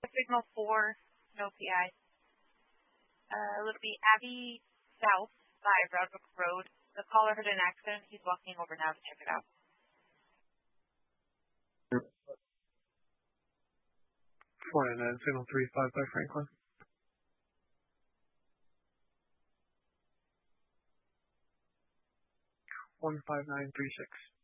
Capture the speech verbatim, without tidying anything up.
Signal four, no P I. Uh, it'll be Abbey South by Broadbrook Road. The caller had an accident. He's walking over now to check it out. four nine nine, Signal three five by Franklin. one five nine three six.